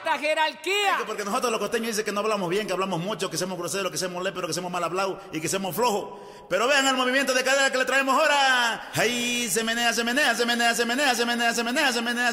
alta jerarquía. Porque nosotros los costeños dicen que no hablamos bien, que hablamos mucho, que somos groseros, que somos léperos, que somos mal hablados y que somos flojos. Pero vean el movimiento de cadera que le traemos ahora. Ahí se menea, se menea, se menea, se menea, se menea, se menea, se menea.